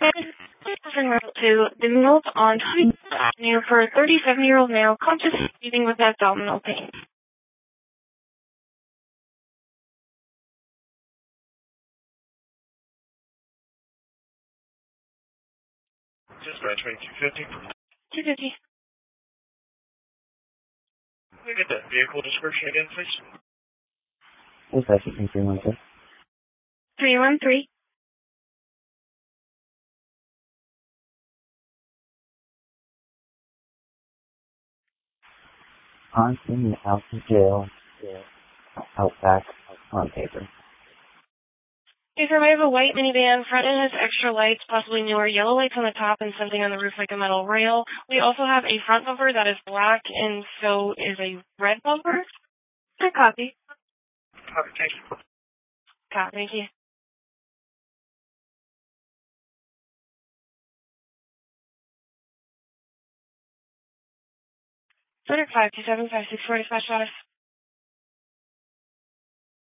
En route to the Mills on 25th Avenue for a 37-year-old male conscious breathing with abdominal pain. Dispatch 250. 250. Can we get that vehicle description again, please? Dispatch 313. 313. Austin out to jail. Out back on paper. Okay, sir, we have a white minivan. Front end has extra lights, possibly newer yellow lights on the top and something on the roof like a metal rail. We also have a front bumper that is black, and so is a red bumper. Good copy. Copy, thank you. Copy, thank you. 527-5645 status.